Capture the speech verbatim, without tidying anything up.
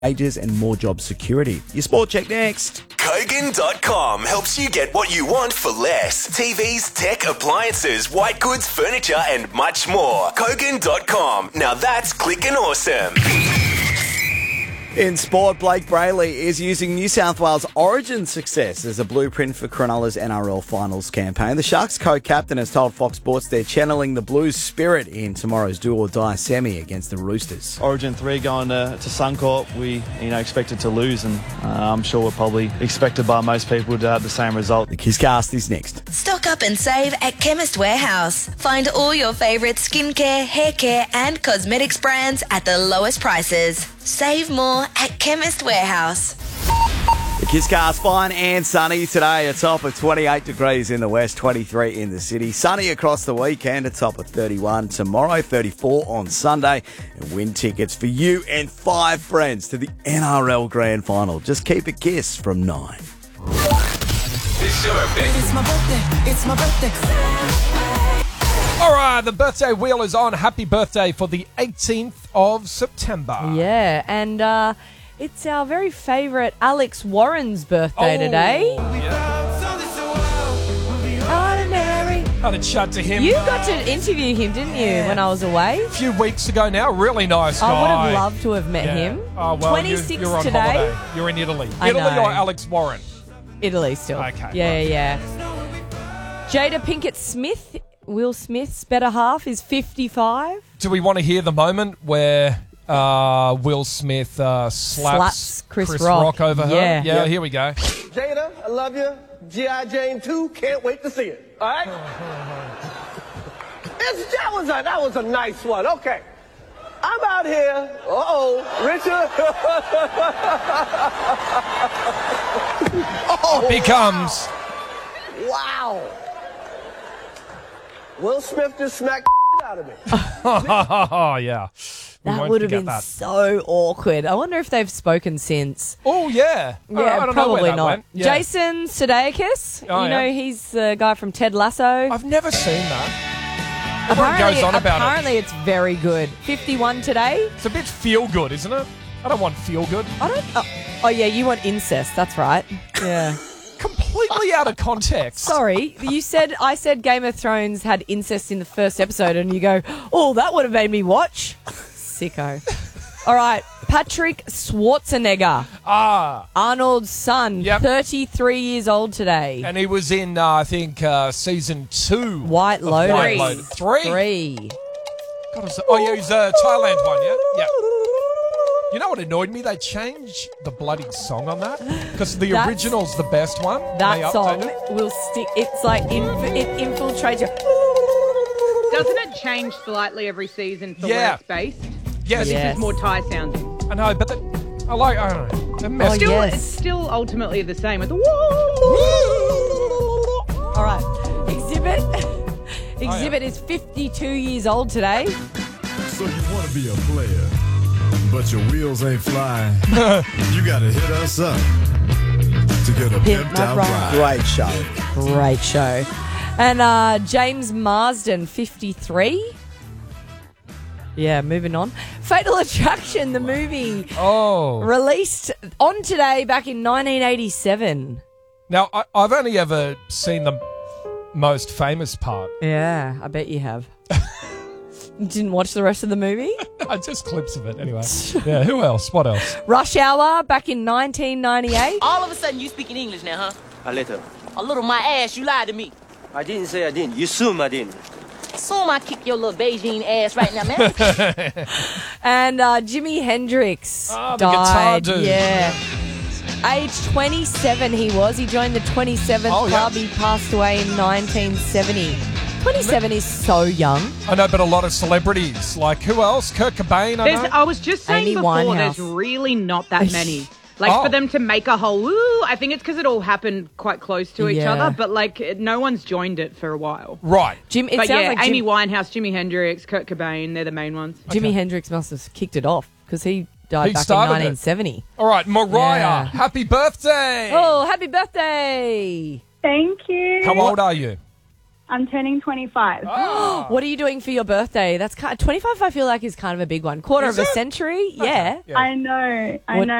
wages and more job security. Your sport check next. Kogan dot com helps you get what you want for less. T Vs, tech, appliances, white goods, furniture, and much more. Kogan dot com. Now that's clicking awesome. In sport, Blake Brayley is using New South Wales Origin success as a blueprint for Cronulla's N R L Finals campaign. The Sharks co-captain has told Fox Sports they're channeling the Blues spirit in tomorrow's do-or-die semi against the Roosters. Origin three going to, to Suncorp, we you know expected to lose, and uh, I'm sure we're probably expected by most people to have the same result. The Kisscast is next. Stock up and save at Chemist Warehouse. Find all your favourite skincare, hair care and cosmetics brands at the lowest prices. Save more at Chemist Warehouse. The Kisscast, fine and sunny today. A top of twenty-eight degrees in the west, twenty-three in the city. Sunny across the weekend, a top of thirty-one tomorrow, thirty-four on Sunday. And win tickets for you and five friends to the N R L Grand Final. Just keep a kiss from nine. It's your birthday. It's my birthday. It's my birthday. All right, the birthday wheel is on. Happy birthday for the eighteenth of September. Yeah, and uh, it's our very favourite Alex Warren's birthday Oh, today. Ordinary. Had a chat to him You uh, got to interview him, didn't you, Yeah. when I was away? a few weeks ago now. Really nice guy. I would have loved to have met Yeah. him. Oh, well, twenty-six you, you're on today. holiday. You're in Italy. I Italy know. or Alex Warren? Italy still. Okay, Yeah, right. yeah, yeah. Jada Pinkett Smith, Will Smith's better half, is fifty-five. Do we want to hear the moment where uh, Will Smith uh, slaps, Slaps Chris Rock. over her? Yeah. Yeah, here we go. Jada, I love you. G I. Jane two, can't wait to see it. All right? It's, that, was a, that was a nice one. Okay. I'm out here. Uh-oh. Richard. oh, Here comes. wow. Will Smith just smacked out of me. Oh, yeah. We That won't would have forget been that. so awkward. I wonder if they've spoken since. Oh, yeah. Yeah, I, I don't know probably where that not. went. Yeah. Jason Sudeikis, Oh, you yeah. know, he's the guy from Ted Lasso. I've never seen that. Everyone apparently, goes on about apparently it's very good. fifty-one today. it. It's a bit feel-good, isn't it? I don't want feel-good. I don't. Oh, oh yeah, you want incest? That's right. Yeah. Completely out of context. Sorry, you said I said Game of Thrones had incest in the first episode, and you go, "Oh, that would have made me watch." Sicko. All right, Patrick Schwarzenegger, Ah, Arnold's son, Yep. thirty-three years old today. and he was in, uh, I think, uh, season two. White of Lotus. White Lotus. Three? Three. God, was- oh, yeah, he's a Thailand one, yeah? Yeah. You know what annoyed me? They changed the bloody song on that because the That's- original's the best one. That They song updated it. will stick. It's like inf- it infiltrates you. Doesn't it change slightly every season for Yeah. where it's based? Yes, Yes. It's more Thai sounding. I know, but the, I like, I don't know. They're messed Oh, Still, yes. It's still ultimately the same. It's a All right, Exhibit. Oh, Exhibit is fifty-two years old today. So you want to be a player, but your wheels ain't flying. You got to hit us up to get a Pimp pimped My out Ride. ride. Great show. Great show. And uh, James Marsden, fifty-three. Yeah, moving on. Fatal Attraction, the movie, Oh. released on today back in nineteen eighty-seven. Now, I, I've only ever seen the most famous part. Yeah, I bet you have. You didn't watch the rest of the movie? I just clips of it anyway. Yeah, who else? What else? Rush Hour back in nineteen ninety-eight. All of a sudden, you speaking English now, huh? A little. A little my ass, you lied to me. I didn't say I didn't. You assume I didn't. Assume I kick your little Beijing ass right now, man. And uh, Jimi Hendrix Ah, the guitar died. dude. Yeah. Age twenty-seven he was. He joined the twenty-seventh Oh, yeah. club. He passed away in nineteen seventy. twenty-seven is so young. I know, but a lot of celebrities. Like, who else? Kurt Cobain, I There's, know. I was just saying Amy before, Winehouse. there's really not that many. Like, Oh. for them to make a whole, ooh, I think it's because it all happened quite close to each Yeah. other, but, like, it- no one's joined it for a while. Right. Jim, it but, sounds yeah, like Amy Jim, Winehouse, Jimi Hendrix, Kurt Cobain, they're the main ones. Jimi Hendrix must have kicked it off because he died He back in started it. nineteen seventy. All right, Mariah, Yeah. happy birthday. Oh, happy birthday. Thank you. How old are you? I'm turning twenty-five. Oh. What are you doing for your birthday? That's kind twenty-five. I feel like is kind of a big one. Quarter Is of a it? century. Yeah. Yeah. I know. I What- know.